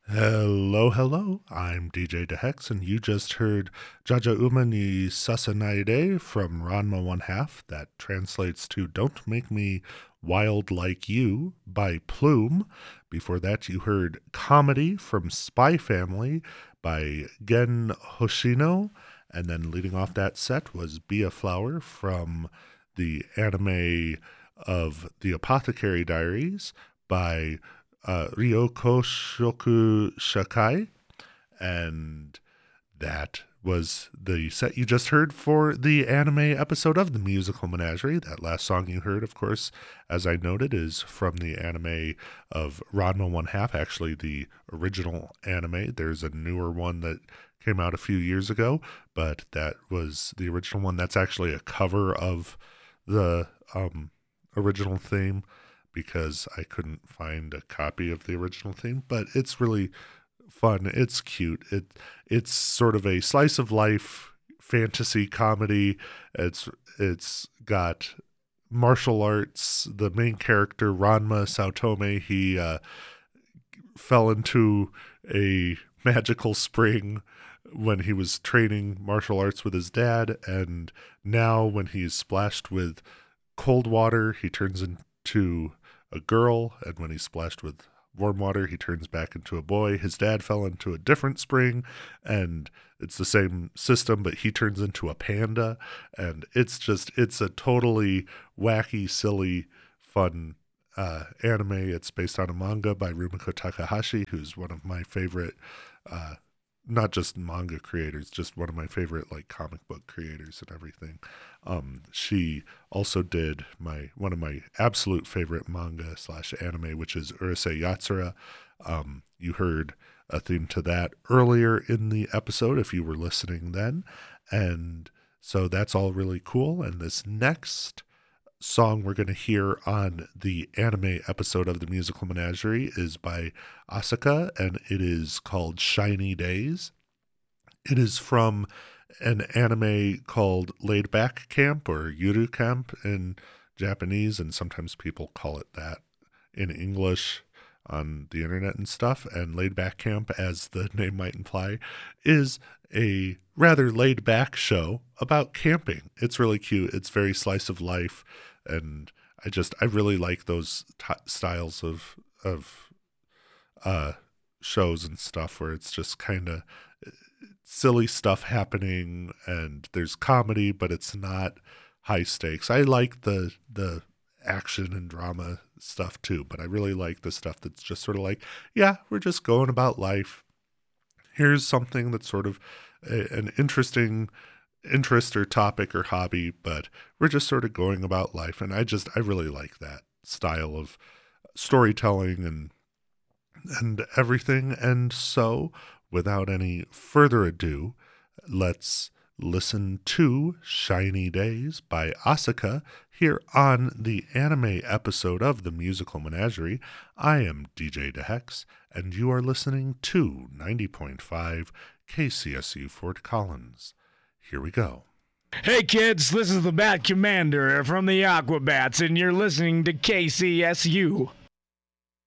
Hello, hello. I'm DJ DeHex, and you just heard Jaja Uma ni Sasanaide from Ranma One Half. That translates to Don't Make Me Wild Like You by Plume. Before that, you heard Comedy from Spy Family by Gen Hoshino. And then leading off that set was Be a Flower from the anime of The Apothecary Diaries by Ryoko Shoku Shakai, and that was the set you just heard for the anime episode of the Musical Menagerie. That last song you heard, of course, as I noted, is from the anime of Ranma One Half, actually the original anime. There's a newer one that came out a few years ago, but that was the original one. That's actually a cover of the original theme, because I couldn't find a copy of the original theme, but it's really fun. It's cute. It's sort of a slice of life fantasy comedy. It's got martial arts. The main character, Ranma Saotome, he fell into a magical spring when he was training martial arts with his dad, and now when he's splashed with cold water, he turns into a girl, and when he's splashed with warm water, he turns back into a boy. His dad fell into a different spring, and it's the same system, but he turns into a panda, and it's a totally wacky, silly, fun anime. It's based on a manga by Rumiko Takahashi, who's one of my favorite not just manga creators, just one of my favorite like comic book creators and everything. She also did one of my absolute favorite manga / anime, which is Urusei Yatsura. You heard a theme to that earlier in the episode if you were listening then. And so that's all really cool. And this next song we're going to hear on the anime episode of the Musical Menagerie is by Asuka, and it is called Shiny Days. It is from an anime called Laid Back Camp, or Yuru Camp in Japanese, and sometimes people call it that in English on the internet and stuff. And Laid Back Camp, as the name might imply, is a rather laid back show about camping. It's really cute. It's very slice of life, and I really like those styles of shows and stuff where it's just kind of silly stuff happening, and there's comedy, but it's not high stakes. I like the action and drama stuff too, but I really like the stuff that's just sort of like, yeah, we're just going about life. Here's something that's sort of an interesting interest or topic or hobby, but we're just sort of going about life. And I really like that style of storytelling and everything. And so without any further ado, let's listen to Shiny Days by Asuka here on the anime episode of the Musical Menagerie. I am DJ DeHex, and you are listening to 90.5 KCSU Fort Collins. Here we go. Hey kids, this is the Bat Commander from the Aquabats, and you're listening to KCSU.